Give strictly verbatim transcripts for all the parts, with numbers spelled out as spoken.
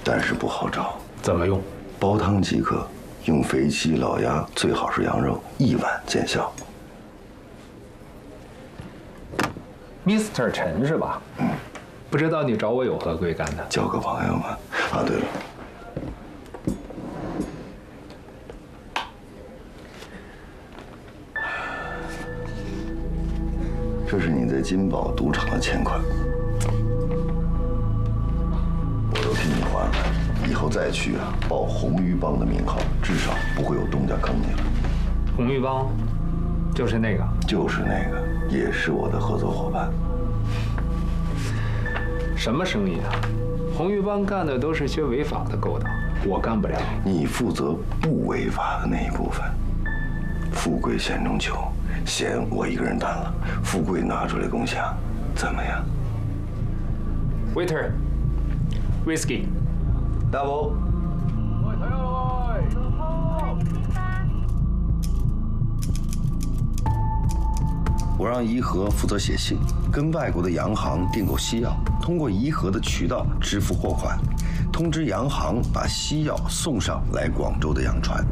但是不好找。 怎么用？ 煲汤即可，用肥鸡、老鸭，最好是羊肉，一碗见效。 mister 陈是吧？嗯。不知道你找我有何贵干呢？ 交个朋友嘛。啊，对了。 这是你在金宝赌场的欠款，我都替你还了。以后再去啊，报红鱼帮的名号，至少不会有东家坑你了。 红鱼帮，就是那个， 就是那个，也是我的合作伙伴。 什么生意啊？红鱼帮干的都是些违法的勾当，我干不了。 你负责不违法的那一部分。富贵险中求。 险我一个人担了，富贵拿出来共享，怎么样 ？Waiter， whisky， double。我让怡和负责写信，跟外国的洋行订购西药，通过怡和的渠道支付货款，通知洋行把西药送上来广州的洋船。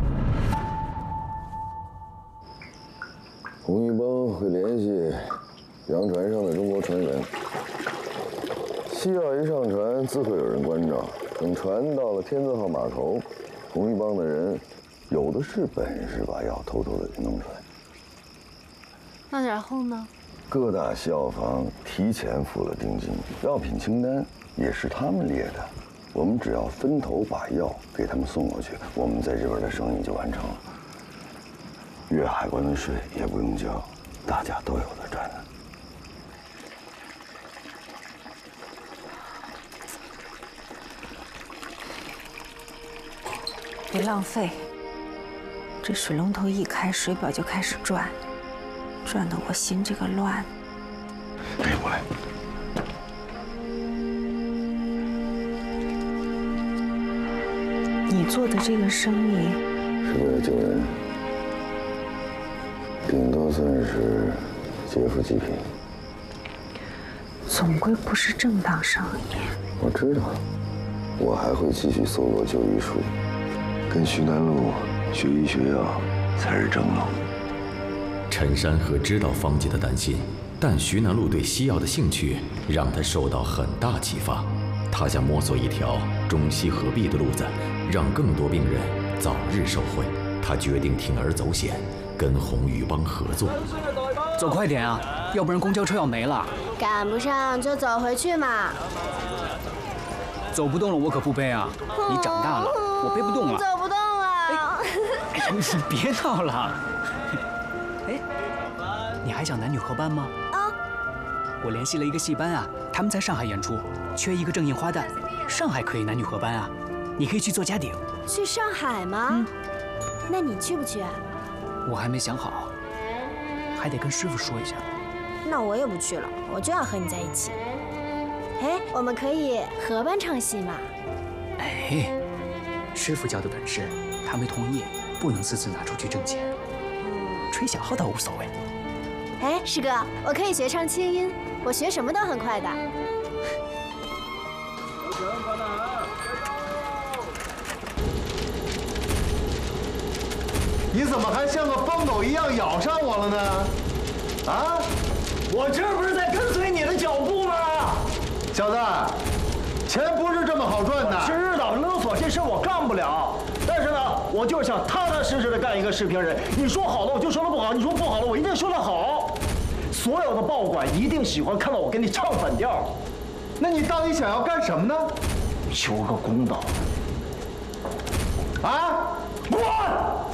红鱼帮会联系洋船上的中国船员，西药一上船，自会有人关照。等船到了天字号码头，红鱼帮的人有的是本事把药偷偷的给弄出来。 那然后呢？ 各大西药房提前付了定金，药品清单也是他们列的，我们只要分头把药给他们送过去，我们在这边的生意就完成了。 越海关的税也不用交，大家都有的赚呢。 别浪费，这水龙头一开，水表就开始转，转得我心这个乱。 给我来。 你做的这个生意是为了救人。 顶多算是劫富济贫， 总归不是正当生意。 我知道，我还会继续搜罗旧医术， 跟徐南路学医学药才是正路。 陈山河知道方杰的担心，但徐南路对西药的兴趣让他受到很大启发。他想摸索一条中西合璧的路子，让更多病人早日受惠。他决定铤而走险。 跟红鱼帮合作， 走快点啊，要不然公交车要没了。 赶不上就走回去嘛。 走不动了我可不背啊！你长大了，我背不动了。 走不动了。 哎，你别闹了。哎，你还想男女合班吗？啊。我联系了一个戏班啊，他们在上海演出，缺一个正印花旦，上海可以男女合班啊，你可以去做家顶。 去上海吗？嗯。那你去不去啊？ 我还没想好，还得跟师傅说一下。 那我也不去了，我就要和你在一起。哎，我们可以合班唱戏嘛？ 哎，师傅教的本事，他没同意，不能私自拿出去挣钱。吹小号倒无所谓。 哎，师哥，我可以学唱清音，我学什么都很快的。 你怎么还像个疯狗一样咬上我了呢？啊！我这不是在跟随你的脚步吗？小子，钱不是这么好赚的。知道勒索这事我干不了，但是呢，我就是想踏踏实实的干一个视频人。你说好了，我就说的不好；你说不好了，我一定说的好。所有的报馆一定喜欢看到我跟你唱反调。那你到底想要干什么呢？求个公道。啊！滚！